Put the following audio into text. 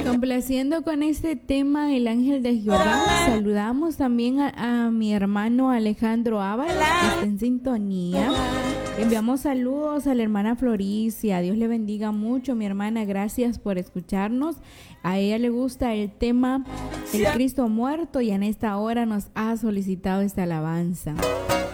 Complaciendo con este tema, El Ángel de Jehová, saludamos también a mi hermano Alejandro Ábalos, que está en sintonía. Enviamos saludos a la hermana Floricia. Dios le bendiga mucho, mi hermana. Gracias por escucharnos. A ella le gusta el tema El Cristo muerto y en esta hora nos ha solicitado esta alabanza.